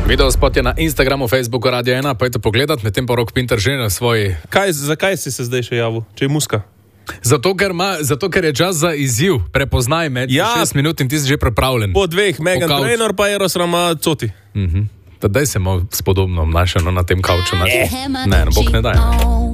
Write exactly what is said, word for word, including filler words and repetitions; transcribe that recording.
Video spot je na Instagramu, Facebooku, Radio ena, pojdite pogledat, medtem pa Rok Pinter že na svoji... Kaj, zakaj si se zdaj še javil, če je muska? Zato ker, ma, zato, ker je čas za izziv, prepoznaj med ja, šest minut in ti si že pripravljen. Po dveh, Megan Trainor pa Eros Ramazzotti. Mhm. Tadej se malo spodobno obnašano na tem kauču. Ne, ne, Bog ne daj.